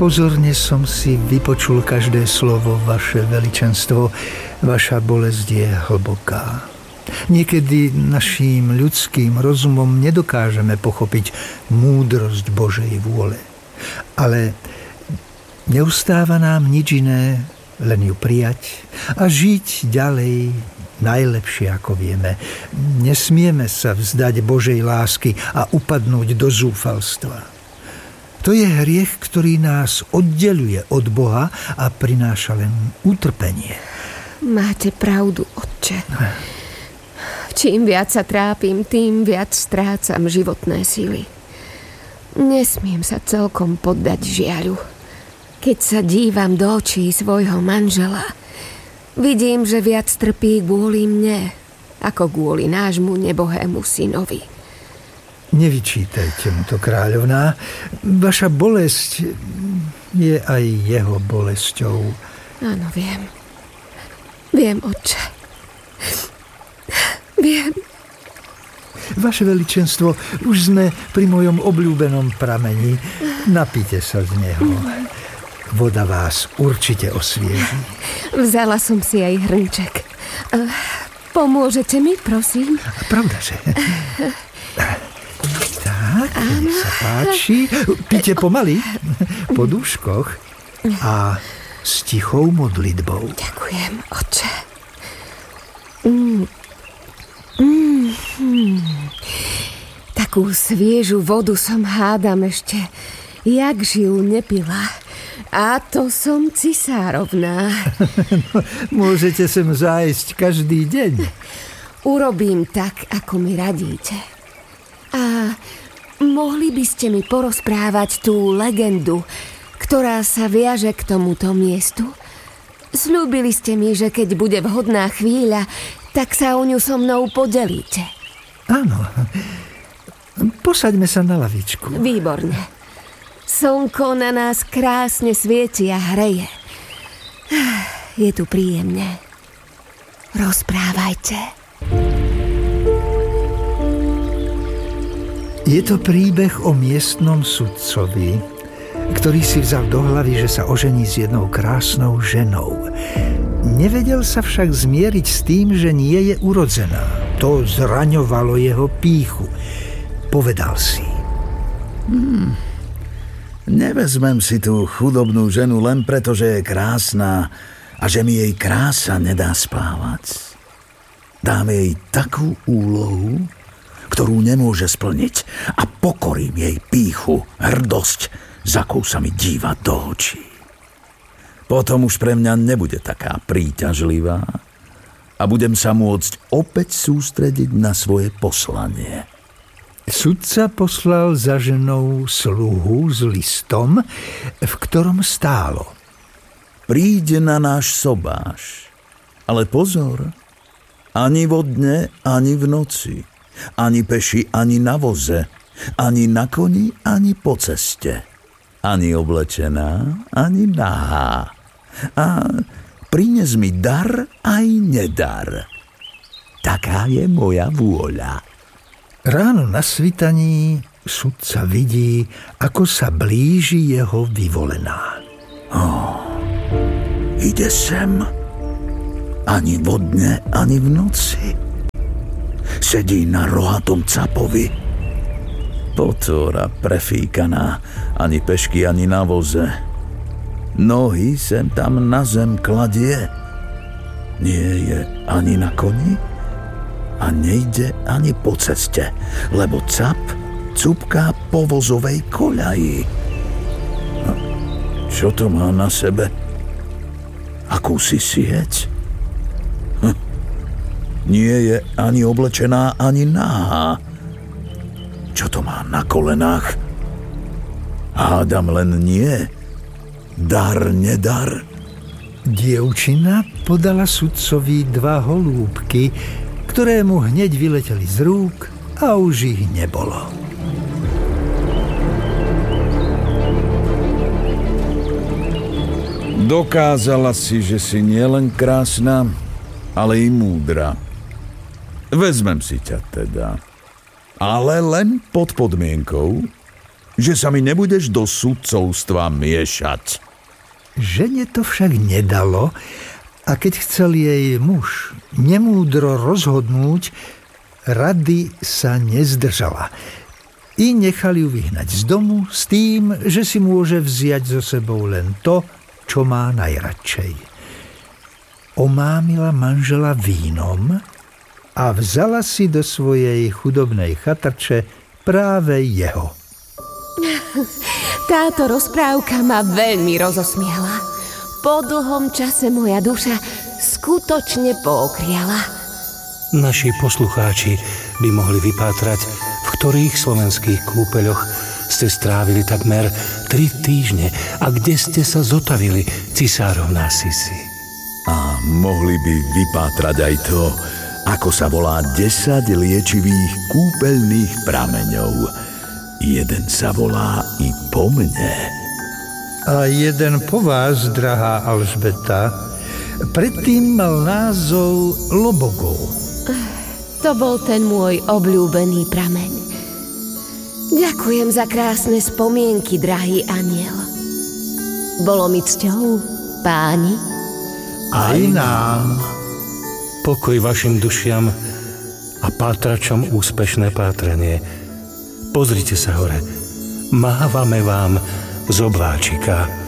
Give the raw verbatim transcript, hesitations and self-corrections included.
Pozorne som si vypočul každé slovo, vaše veličenstvo. Vaša bolesť je hlboká. Niekedy naším ľudským rozumom nedokážeme pochopiť múdrosť Božej vôle. Ale neustáva nám nič iné, len ju prijať a žiť ďalej najlepšie, ako vieme. Nesmieme sa vzdať Božej lásky a upadnúť do zúfalstva. To je hriech, ktorý nás oddeľuje od Boha a prináša len utrpenie. Máte pravdu, otče. Čím viac sa trápim, tým viac strácam životné síly. Nesmiem sa celkom poddať žiaľu. Keď sa dívam do očí svojho manžela, vidím, že viac trpí kvôli mne, ako kvôli nášmu nebohému synovi. Nevyčítajte mu to, kráľovná. Vaša bolesť je aj jeho bolesťou. Áno, viem. Viem, otče. Viem. Vaše veličenstvo, už sme pri mojom obľúbenom prameni. Napite sa z neho. Voda vás určite osvieži. Vzala som si aj hrnček. Pomôžete mi, prosím? Pravda, že? Tak, nech sa páči. Pite pomaly, po dúškoch a s tichou modlitbou. Ďakujem, otče. Mm. Mm. Mm. Takú sviežu vodu som hádam ešte jak žijú nepila. A to som cisárovná. No, môžete sem zájsť každý deň. Urobím tak, ako mi radíte. A mohli by ste mi porozprávať tú legendu, ktorá sa viaže k tomuto miestu? Sľúbili ste mi, že keď bude vhodná chvíľa, tak sa o ňu so mnou podelíte. Áno. Posaďme sa na lavičku. Výborne. Slnko na nás krásne svieti a hreje. Je tu príjemne. Rozprávajte. Je to príbeh o miestnom sudcovi, ktorý si vzal do hlavy, že sa ožení s jednou krásnou ženou. Nevedel sa však zmieriť s tým, že nie je urodzená. To zraňovalo jeho pýchu. Povedal si: Hmm, nevezmem si tú chudobnú ženu len preto, že je krásna a že mi jej krása nedá spávať. Dám jej takú úlohu, ktorú nemôže splniť, a pokorím jej pýchu, hrdosť, za akou sa mi díva do očí. Potom už pre mňa nebude taká príťažlivá a budem sa môcť opäť sústrediť na svoje poslanie. Sudca poslal za ženou sluhu s listom, v ktorom stálo: Príde na náš sobáš, ale pozor, ani vo dne, ani v noci, ani peši, ani na voze, ani na koni, ani po ceste, ani oblečená, ani nahá. A prines mi dar aj nedar. Taká je moja vôľa. Ráno na svitaní sudca vidí, ako sa blíži jeho vyvolená. Oh, ide sem. Ani vo dne, ani v noci. Sedí na rohatom capovi. Potora prefíkaná, ani pešky, ani na voze. Nohy sem tam na zem kladie. Nie je ani na koni a nejde ani po ceste, lebo cap cupká po vozovej koľaji. No, čo to má na sebe? Akúsi sieť? Hm. Nie je ani oblečená, ani nahá. Čo to má na kolenách? Hádam len nie. Dar, nedar. Dievčina podala sudcovi dva holúbky, ktoré mu hneď vyleteli z rúk a už ich nebolo. Dokázala si, že si nielen krásna, ale i múdra. Vezmem si ťa teda. Ale len pod podmienkou, že sa mi nebudeš do sudcovstva miešať. Žene to však nedalo a keď chcel jej muž nemúdro rozhodnúť, rady sa nezdržala. I nechali ju vyhnať z domu s tým, že si môže vziať so sebou len to, čo má najradšej. Omámila manžela vínom a vzala si do svojej chudobnej chatrče práve jeho. Táto rozprávka ma veľmi rozosmiala. Po dlhom čase moja duša skutočne pookriala. Naši poslucháči by mohli vypátrať, v ktorých slovenských kúpeľoch ste strávili takmer tri týždne a kde ste sa zotavili, cisárovná Sisi. A mohli by vypátrať aj to, ako sa volá desať liečivých kúpeľných prameňov. Jeden sa volá i po mne. A jeden po vás, drahá Alžbeta, predtým mal názov Lobogov. To bol ten môj obľúbený prameň. Ďakujem za krásne spomienky, drahý aniel. Bolo mi cťou, páni. Aj nám. Pokoj vašim dušiam a pátračom úspešné pátranie. Pozrite sa hore. Mávame vám z obláčika.